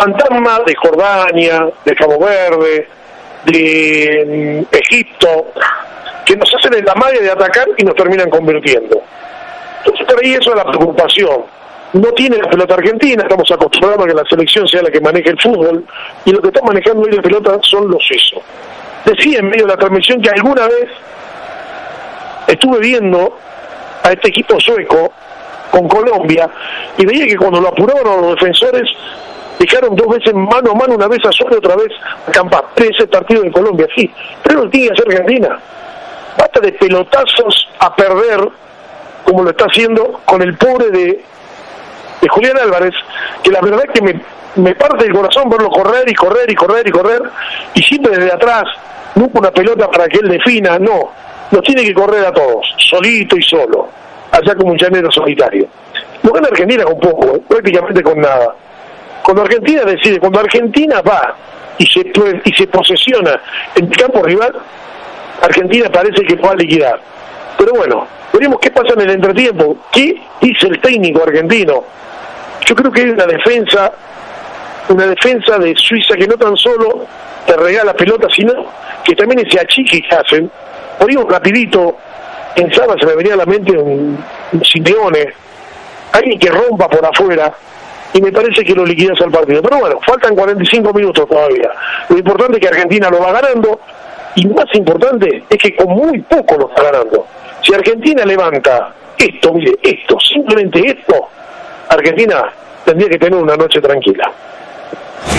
fantasma de Jordania, de Cabo Verde, de Egipto, que nos hacen el amague de atacar y nos terminan convirtiendo. Entonces por ahí eso es la preocupación. No tiene la pelota argentina, estamos acostumbrados a que la selección sea la que maneje el fútbol, y lo que está manejando hoy la pelota son los suizos. Decía en medio de la transmisión que alguna vez estuve viendo a este equipo sueco con Colombia y veía que cuando lo apuraban a los defensores dejaron 2 veces mano a mano, una vez a Suecia y otra vez a Campas. Ese partido de Colombia, sí, pero no tiene que hacer Argentina. Basta de pelotazos a perder como lo está haciendo con el pobre de Julián Álvarez, que la verdad que me parte el corazón verlo correr y siempre desde atrás, nunca una pelota para que él defina, no, los tiene que correr a todos, solito y solo, allá como un llanero solitario. Lo gana Argentina con poco, prácticamente con nada. Cuando Argentina decide, cuando Argentina va y se posesiona en el campo rival, Argentina parece que va a liquidar. Pero bueno, veremos qué pasa en el entretiempo. ¿Qué dice el técnico argentino? Yo creo que hay una defensa de Suiza que no tan solo te regala pelota, sino que también ese achique que hacen. Por ahí un rapidito, pensaba, se me venía a la mente un Simeone, alguien que rompa por afuera, y me parece que lo liquidas al partido. Pero bueno, faltan 45 minutos todavía. Lo importante es que Argentina lo va ganando, y más importante es que con muy poco lo está ganando. Si Argentina levanta esto, simplemente esto, Argentina tendría que tener una noche tranquila.